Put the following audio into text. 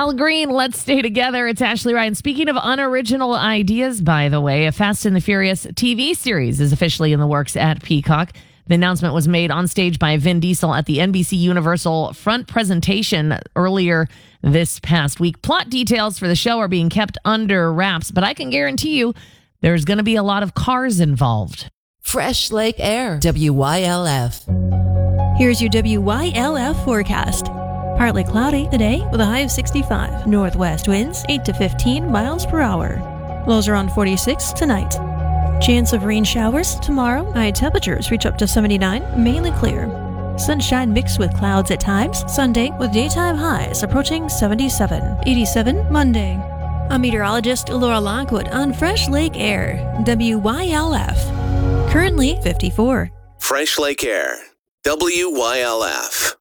Al Green, Let's Stay Together. It's Ashley Ryan. Speaking of unoriginal ideas, by the way, a Fast and the Furious TV series is officially in the works at Peacock. The announcement was made on stage by Vin Diesel at the NBC Universal front presentation earlier this past week. Plot details for the show are being kept under wraps, but I can guarantee you there's going to be a lot of cars involved. Fresh Lake Air, WYLF. Here's your WYLF forecast. Partly cloudy today with a high of 65. Northwest winds 8 to 15 miles per hour. Lows around 46 tonight. Chance of rain showers tomorrow. High temperatures reach up to 79, mainly clear. Sunshine mixed with clouds at times. Sunday with daytime highs approaching 77. 87 Monday. I'm meteorologist Laura Lockwood on Fresh Lake Air, WYLF. Currently 54. Fresh Lake Air, WYLF.